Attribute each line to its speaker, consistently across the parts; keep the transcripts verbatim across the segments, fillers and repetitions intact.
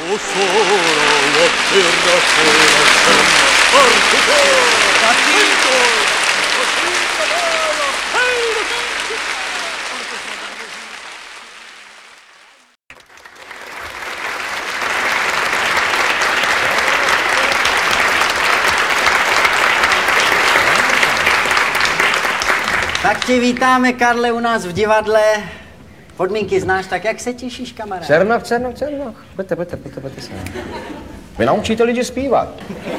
Speaker 1: Tak tě vítáme, Karle, u nás v divadle. Podmínky znáš, tak jak se těšíš, kamarád?
Speaker 2: Černoch, Černoch, Černoch. Pojďte, pojďte, pojďte, pojďte se. Vy naučíte lidi zpívat.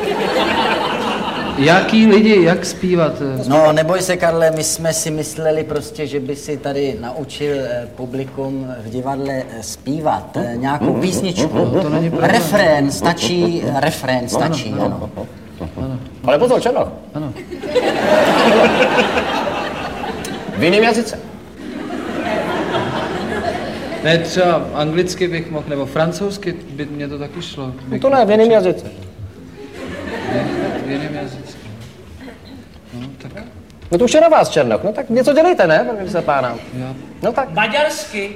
Speaker 3: Jaký lidi, jak zpívat?
Speaker 1: No, neboj se, Karle, my jsme si mysleli prostě, že by si tady naučil eh, publikum v divadle eh, zpívat eh, nějakou písničku.
Speaker 3: No, to není problém.
Speaker 1: Refrén stačí, refrén stačí,
Speaker 3: ano.
Speaker 1: ano.
Speaker 3: Ano.
Speaker 2: Ale pozor, Černoch.
Speaker 3: Ano.
Speaker 2: V jiném jazyce.
Speaker 3: Ne, třeba anglicky bych mohl, nebo francouzsky by mě to taky šlo.
Speaker 2: No to ne, v jiném jazyce.
Speaker 3: V jiném jazyce. No, tak.
Speaker 2: No to už je na vás, Černoch. No tak něco dělejte, ne, pane se pána?
Speaker 3: Já...
Speaker 2: No tak.
Speaker 4: Maďarsky.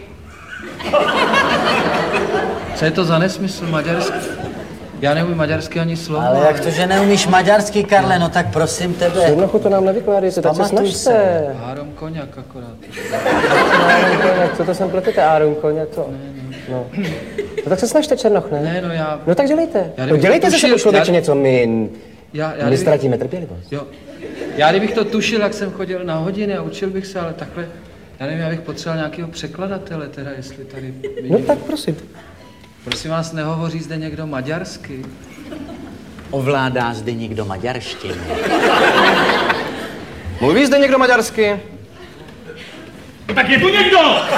Speaker 3: Co je to za nesmysl, maďarsky? Já neumím maďarsky ani slovo.
Speaker 1: Ale jak to, že neumíš maďarsky, Karle, no tak prosím tebe.
Speaker 2: Černochu, to nám nevykládejte, tak se
Speaker 1: Pamatuj
Speaker 2: snažte.
Speaker 3: Áron Koňak akorát.
Speaker 2: Áron Koňak, co to sem pletete, Áron Koňak, co?
Speaker 3: Ne, ne.
Speaker 2: No. No tak se snažte, Černoch, ne?
Speaker 3: Ne, no já...
Speaker 2: No tak dělejte.
Speaker 3: Já
Speaker 2: No dělejte se
Speaker 3: tušil,
Speaker 2: sebou člověče
Speaker 3: já-
Speaker 2: něco, my,
Speaker 3: Já, já
Speaker 2: my
Speaker 3: kdybych,
Speaker 2: ztratíme trpělivost.
Speaker 3: jo. Já kdybych to tušil, jak jsem chodil na hodiny a učil bych se, ale takhle... Já nevím, já bych potřeboval nějakého překladatele, teda jestli tady...
Speaker 2: No
Speaker 3: vidím.
Speaker 2: tak prosím.
Speaker 3: Prosím vás, nehovoří zde někdo maďarsky?
Speaker 1: Ovládá zde někdo maďarštinu.
Speaker 2: Mluví zde někdo maďarsky?
Speaker 4: No tak je tu někdo!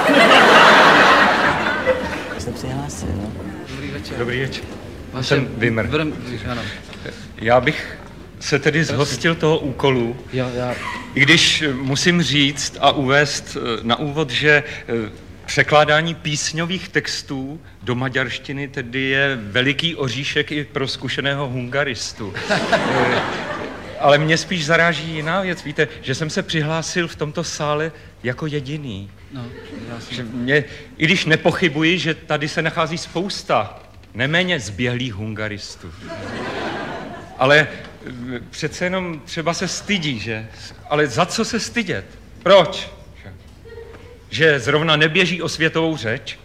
Speaker 1: Jste přihlásil, no?
Speaker 3: Dobrý večer.
Speaker 5: Dobrý večer.
Speaker 3: Vaše...
Speaker 5: Jsem Vimr.
Speaker 3: Vrm... Ano.
Speaker 5: Já bych se tedy zhostil toho úkolu,
Speaker 3: Jo, já...
Speaker 5: i když musím říct a uvést na úvod, že překládání písňových textů do maďarštiny tedy je veliký oříšek i pro zkušeného hungaristu. Ale mě spíš zaráží jiná věc. Víte, že jsem se přihlásil v tomto sále jako jediný.
Speaker 3: No, já jsem...
Speaker 5: Že mě, i když nepochybuji, že tady se nachází spousta neméně zběhlých hungaristů. Ale e, přece jenom třeba se stydí, že? Ale za co se stydět? Proč? Že zrovna neběží o světovou řeč?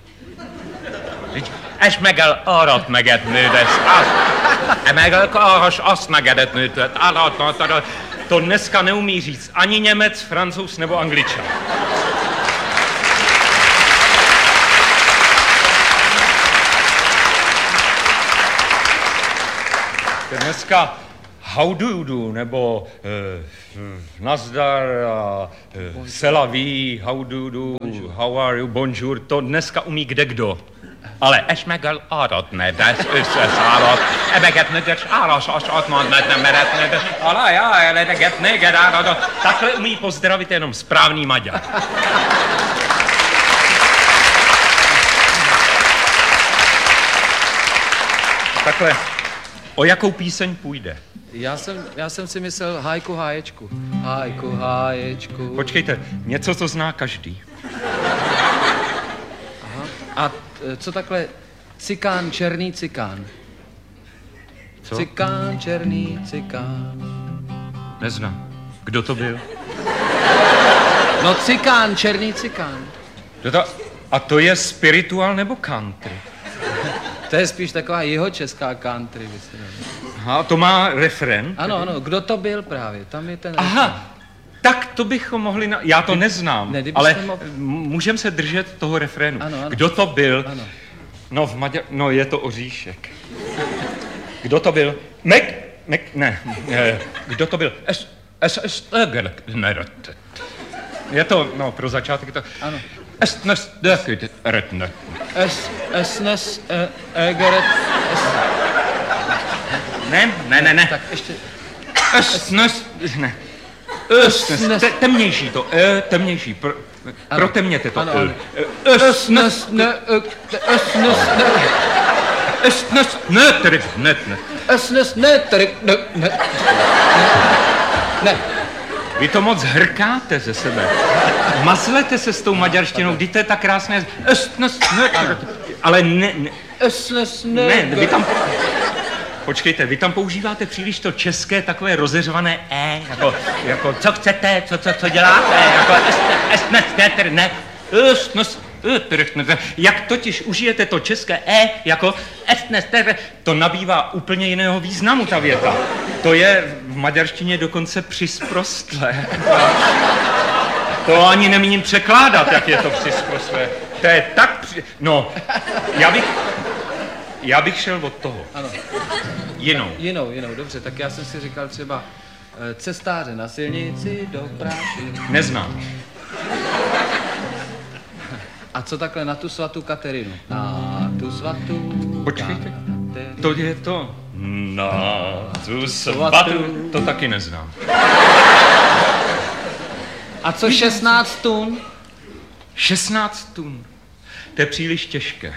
Speaker 5: És megel arat meget nődes, megel karas azt megedet nőtet, arat, to dneska neumí říct ani Němec, Francouz nebo Angličan. Dneska how do you do, nebo uh, nazdar, uh, c'est la vie, how do you do, bonjour. How are you, bonjour, to dneska umí kdekdo. Ale és megel arat nedes, összeszállott, ebeget nedes, áras asat mandmet nem meretne, ale já, eleget neged áradat. Takhle umí pozdravit jenom správný Maďar. Takhle, o jakou píseň půjde?
Speaker 3: Já jsem, já jsem si myslel hájku háječku. Hájku háječku.
Speaker 5: Počkejte, něco, co zná každý.
Speaker 3: Aha. A t- co takhle cikán, černý cikán?
Speaker 5: Co?
Speaker 3: Cikán, černý cikán.
Speaker 5: Neznám. Kdo to byl?
Speaker 3: No cikán, černý cikán.
Speaker 5: Kdo to... A to je spiritual nebo country?
Speaker 3: To je spíš taková jihočeská country. Myslím.
Speaker 5: Aha, to má refren?
Speaker 3: Ano, ano, kdo to byl právě? Tam je ten
Speaker 5: Aha,
Speaker 3: refren.
Speaker 5: tak to bychom mohli... Na... Já to neznám,
Speaker 3: ne,
Speaker 5: ale
Speaker 3: mohl...
Speaker 5: můžeme se držet toho refrénu.
Speaker 3: Ano, ano.
Speaker 5: Kdo to byl?
Speaker 3: Ano.
Speaker 5: No, v Maďar... No, je to Oříšek. Kdo to byl? Mek... Mek... Ne. Kdo to byl? Es... Es... Es... Je to, no, pro začátek to...
Speaker 3: Ano.
Speaker 5: Es... Nes... Retne.
Speaker 3: Es... Es... Nes... Egeret...
Speaker 5: Ne, ne, ne, ne.
Speaker 3: Tak ještě...
Speaker 5: Es... Nes... Ne. Es... Nes... Te, temnější to. E, temnější. Pro, protemněte to.
Speaker 3: Ano, ano.
Speaker 5: Es... Nes...
Speaker 3: Ne... Es... Nes... Ne...
Speaker 5: Es... Nes... Ne, tedy... Ne, ne.
Speaker 3: Es... Nes... Ne... Tady... Ne... Ne... Ne.
Speaker 5: vy to moc hrkáte ze sebe. Mazlete se s tou maďarštinou, vždyť to je tak krásné. Ale ne, ne, ne, vy tam... Počkejte, vy tam používáte příliš to české takové rozeřvané e, jako, jako co chcete, co, co, co děláte, jako ne, jak totiž užijete to české e, jako to nabývá úplně jiného významu ta věta. To je v maďarštině dokonce přisprostlé. To ani nemíním překládat, jak je to přisprostlé. To je tak při... No, já bych... Já bych šel od toho.
Speaker 3: Ano.
Speaker 5: Jinou.
Speaker 3: Jinou, jinou, dobře. Tak já jsem si říkal třeba e, cestáře na silnici do Práši.
Speaker 5: Neznám.
Speaker 3: A co takhle na tu svatou Katerinu? Na tu svatou...
Speaker 5: Počkejte.
Speaker 3: Katerinu.
Speaker 5: To je to. Na tu svatou. To taky neznám.
Speaker 3: A co šestnáct tun?
Speaker 5: šestnáct tun. To je příliš těžké.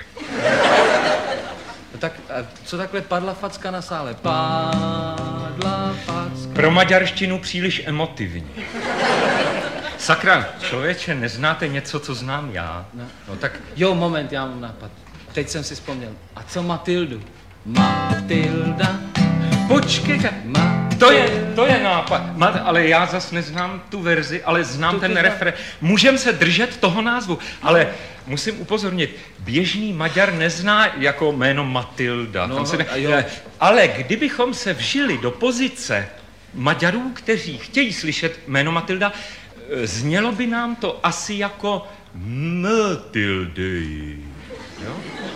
Speaker 3: No tak a co takhle padla facka na sále? Padla facka.
Speaker 5: Pro maďarštinu příliš emotivní. Sakra, člověče, neznáte něco, co znám já?
Speaker 3: No, no tak jo, moment, já mám nápad. Teď jsem si vzpomněl. A co Matildu? Matilda.
Speaker 5: Počkejte.
Speaker 3: Ma-
Speaker 5: To je, to je nápad. Ma, ale já zas neznám tu verzi, ale znám
Speaker 3: Tu
Speaker 5: ten
Speaker 3: ty
Speaker 5: refrén. Můžem se držet toho názvu, ale musím upozornit, běžný Maďar nezná jako jméno Matilda.
Speaker 3: No,
Speaker 5: Tam se ne,
Speaker 3: a jo.
Speaker 5: ale kdybychom se vžili do pozice Maďarů, kteří chtějí slyšet jméno Matilda, znělo by nám to asi jako Matildy. Jo?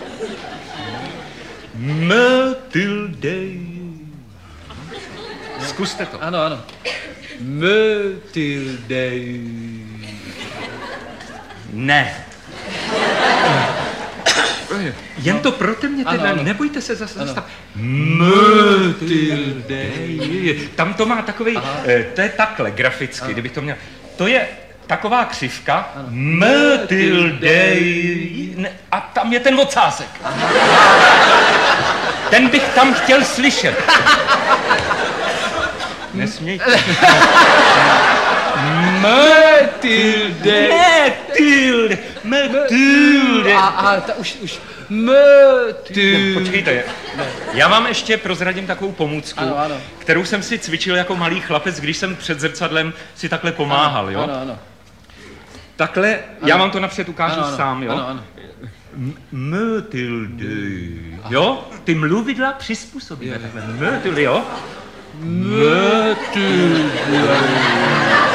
Speaker 5: Matildy. Zkuste to.
Speaker 3: Ano, ano. Matilde.
Speaker 5: Ne. Jen to protemněte,
Speaker 3: Ano, ano.
Speaker 5: nebojte se zase
Speaker 3: Ano.
Speaker 5: zastav. Matilde. Tam to má takový, eh, to je takhle graficky,
Speaker 3: Ano.
Speaker 5: kdybych to měl. To je taková křivka. Matilde. Ne, a tam je ten ocásek. Ten bych tam chtěl slyšet. Nesmějte.
Speaker 3: Matilde.
Speaker 5: Matilde. Matilde.
Speaker 3: A, a ta už, už. Matilde.
Speaker 5: Počkejte, já vám ještě prozradím takovou pomůcku,
Speaker 3: Ano, ano.
Speaker 5: kterou jsem si cvičil jako malý chlapec, když jsem před zrcadlem si takhle pomáhal,
Speaker 3: ano,
Speaker 5: jo?
Speaker 3: Ano, ano.
Speaker 5: Takhle,
Speaker 3: Ano.
Speaker 5: já vám to napřed ukážu
Speaker 3: Ano, ano,
Speaker 5: sám, jo?
Speaker 3: ano, ano.
Speaker 5: Matilde, jo? Ty mluvidla přizpůsobíme takhle. Matilde, jo? Matilde.